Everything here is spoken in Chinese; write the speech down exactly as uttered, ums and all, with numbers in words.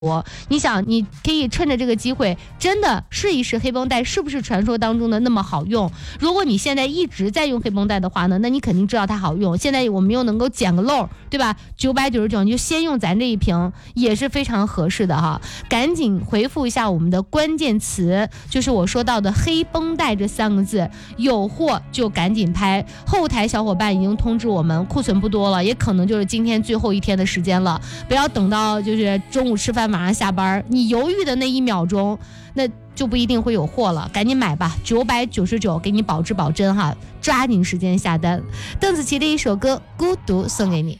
你想，你可以趁着这个机会，真的试一试黑绷带是不是传说当中的那么好用。如果你现在一直在用黑绷带的话呢，那你肯定知道它好用。现在我们又能够捡个漏，对吧？九百九十九，你就先用咱这一瓶，也是非常合适的哈。赶紧回复一下我们的关键词，就是我说到的黑绷带这三个字，有货就赶紧拍。后台小伙伴已经通知我们，库存不多了，也可能就是今天最后一天的时间了，不要等到就是中午吃饭马上下班，你犹豫的那一秒钟，那就不一定会有货了，赶紧买吧，九百九十九给你保质保真哈，抓紧时间下单。邓紫棋的一首歌《孤独》送给你。